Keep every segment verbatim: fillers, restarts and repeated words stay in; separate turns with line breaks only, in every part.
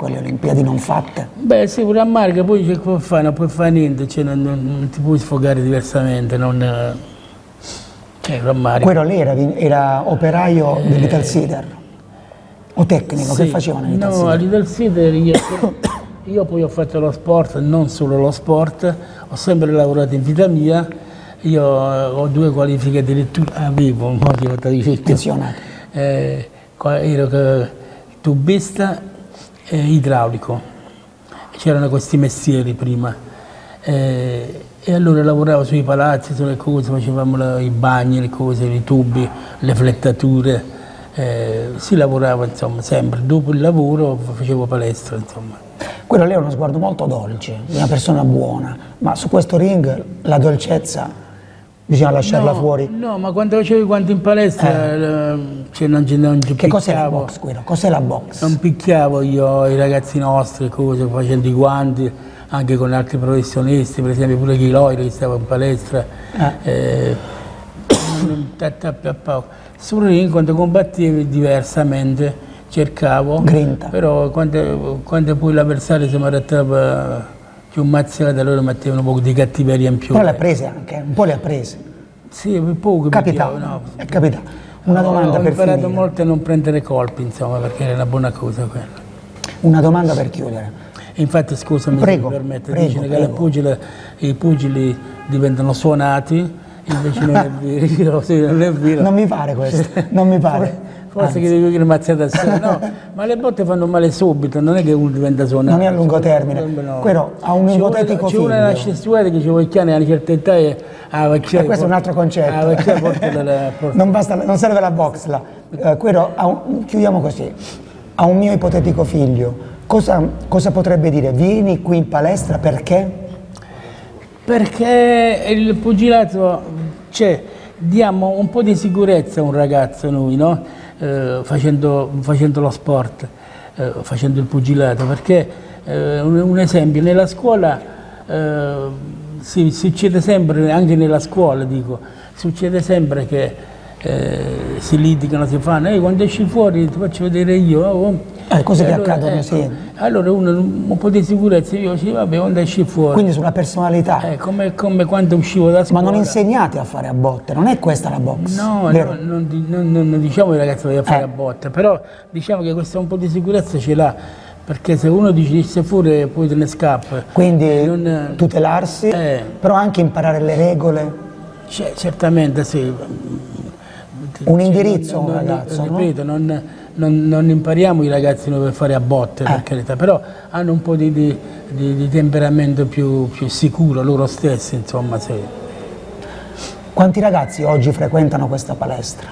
quelle Olimpiadi non fatte?
Beh sì, pure a Marca poi c'è come fare, non puoi fare niente, cioè non, non, non ti puoi sfogare diversamente, non... Eh,
Quello lì era, era operaio
eh,
dell'Italsider? O tecnico?
Sì,
che facevano all'Italsider?
no, all'Italsider io, io poi ho fatto lo sport, non solo lo sport, ho sempre lavorato in vita mia, io ho due qualifiche addirittura, avevo un po' di
attenzionato.
Eh, ero tubista e idraulico, c'erano questi mestieri prima. Eh, E allora lavoravo sui palazzi, sulle cose, facevamo la, i bagni, le cose, i tubi, le flettature, eh, si lavorava insomma sempre. Dopo il lavoro facevo palestra insomma.
Quello lì è uno sguardo molto dolce, di una persona buona, ma su questo ring la dolcezza bisogna lasciarla
no,
fuori?
No, ma quando facevo i guanti in palestra eh. cioè non, non ci
Che cos'è la box, Guido? Cos'è la box?
Non picchiavo io i ragazzi nostri, cose, facendo i guanti, anche con altri professionisti, per esempio pure Chiloide che stava in palestra. Eh. Eh, sul ring quando combattevi diversamente cercavo,
Grinta.
Però quando, quando poi l'avversario si mi arretrava più mazziata, allora mettevano un po' di cattiveria in più.
Però le ha prese anche, un po' le ha prese.
Sì, poco.
Capita,
no.
è capitato. Una domanda
ho
per finire.
Ho imparato molto a non prendere colpi, insomma, perché è una buona cosa quella.
Una domanda per chiudere.
Infatti, scusami
prego,
se mi permette,
prego,
dicono
prego.
che pugile, i pugili diventano suonati, invece non è vero, sì, non è vero.
Non mi pare questo, non mi pare.
Forse Anzi. Che devi dire mazzata sola, no, ma le botte fanno male subito, non è che uno diventa suonato.
Non è a lungo termine. No. Quello ha un ipotetico figlio.
C'è una nascestuata che ci vuole chiare a una certa età e ah,
vecchia, questo è un altro concetto.
Ah, vecchia, porta la, porta.
Non, basta, non serve la box là. Uh, quello, un, chiudiamo così. A un mio ipotetico figlio, cosa, cosa potrebbe dire? Vieni qui in palestra perché?
Perché il pugilato, cioè, diamo un po' di sicurezza a un ragazzo noi, no? Eh, facendo, facendo lo sport, eh, facendo il pugilato, perché eh, un, un esempio, nella scuola eh, si, succede sempre, anche nella scuola dico, succede sempre che eh, si litigano, si fanno, eh, quando esci fuori ti faccio vedere io, oh,
eh, cose che
allora,
accadono,
ecco,
sì.
Allora uno un po' di sicurezza, io dico, vabbè, quando esci fuori.
Quindi sulla personalità.
Eh, come, come quando uscivo da scuola.
Ma non insegnate a fare a botte, non è questa la box.
No, no non, non, non diciamo ai ragazzi che fare eh. a botte, però diciamo che questa un po' di sicurezza ce l'ha, perché se uno dice se fuori poi te ne scappa.
Quindi
non,
tutelarsi,
eh,
però anche imparare le regole.
Certamente sì.
Un indirizzo a un
non,
ragazzo,
non,
no?
Ripeto, non, non, non impariamo i ragazzi per fare a botte, eh. per carità, però hanno un po' di, di, di, di temperamento più, più sicuro loro stessi, insomma. Sì.
Quanti ragazzi oggi frequentano questa palestra?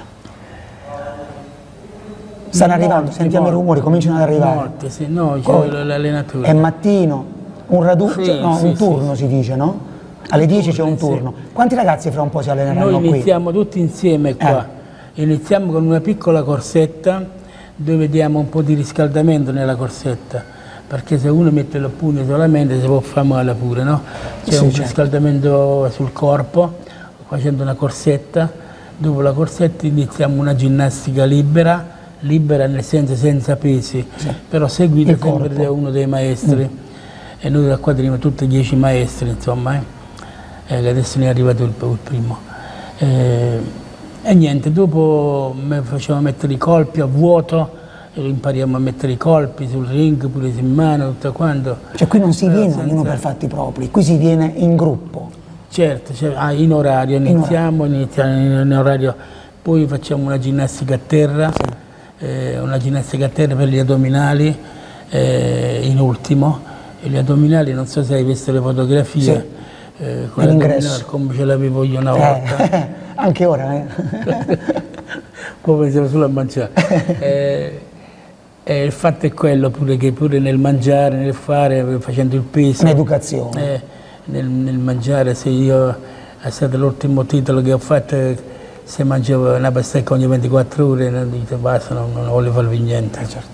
Stanno molti, arrivando, sentiamo molti, i rumori, cominciano ad arrivare.
Molti, sì, no, c'è l'allenatore.
È mattino, un radù,
sì,
cioè, no,
sì,
un turno
sì,
si dice, no? Alle dieci c'è un turno. Sì. Quanti ragazzi fra un po' si alleneranno qui?
Noi iniziamo qui? tutti insieme qua. Eh. Iniziamo con una piccola corsetta dove diamo un po' di riscaldamento nella corsetta, perché se uno mette il pugno solamente si può fare male pure, no? C'è sì, un certo. riscaldamento sul corpo facendo una corsetta, dopo la corsetta iniziamo una ginnastica libera, libera nel senso senza pesi, sì. però seguita sempre da uno dei maestri. Mm. E noi da qua teniamo tutti dieci maestri, insomma, eh? Eh, adesso ne è arrivato il, il primo. Eh, E niente, dopo facciamo mettere i colpi a vuoto, impariamo a mettere i colpi sul ring, pure in mano, tutto quanto. Cioè
qui non si viene senza... ognuno per fatti propri, qui si viene in gruppo.
Certo, cioè, ah, in orario, iniziamo, in orario. iniziamo in orario, poi facciamo una ginnastica a terra, sì. eh, una ginnastica a terra per gli addominali, eh, in ultimo. E gli addominali, non so se hai visto le fotografie, sì. eh, con l'ingresso come ce l'avevo io una volta.
Eh. Anche ora, eh?
Come siamo sulla mangiare. eh, eh, il fatto è quello pure che pure nel mangiare, nel fare, facendo il peso.
Un'educazione.
Eh, nel, nel mangiare, se io, è stato l'ultimo titolo che ho fatto, se mangiavo una bistecca ogni ventiquattro ore, non dico basta, non, non voglio farvi niente. Certo.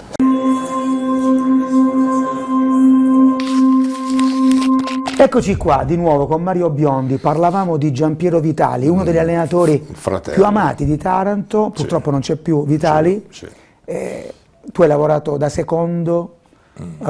Eccoci qua di nuovo con Mario Biondi, parlavamo di Giampiero Vitali, uno degli allenatori Fratello. più amati di Taranto, purtroppo sì. non c'è più Vitali, sì, sì. Eh, tu hai lavorato da secondo, mm.